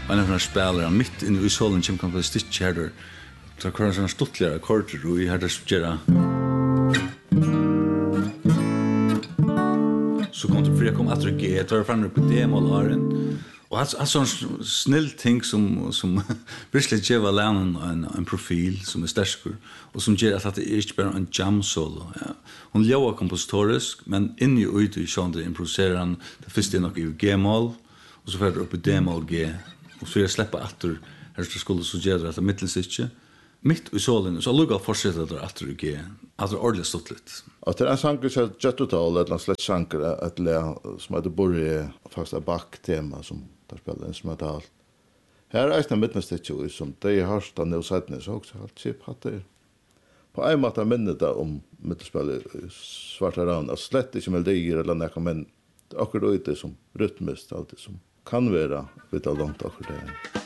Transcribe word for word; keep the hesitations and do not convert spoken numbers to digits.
en av de spelare mitt in i solen som kan bli stitch här där. Så kan såna stuttliga akkorder och i hade spela. Så kom det för jag kom att G, tar fram på D-mollaren. Och alltså alltså en snill ting som som verkligen ger läraren en en profil som är stark och som ger att det är inte bara en jam solo. Ja. Hon lever kompositorisk men in i ut i sånt det improviserar han det första är nog i G-moll och så får det upp i D-moll G och så jag släpper åter här så skulle så ger det att mittelsikke mitt i solen så lugga fortsätter det åter i G. Alltså ordentligt stottligt. Och det är en sång som Jettotal eller en slags sång att lära som heter Borre fast ett back-tema som där spelar instrumental. Här är en mittnestick som det har stått nu sättning så också har chip hatt det. På en måte minnet om mittspel svarta ran och slett inte melodier eller något men akkurat det som rytmiskt alltid som kan vara lite långt akkurat det.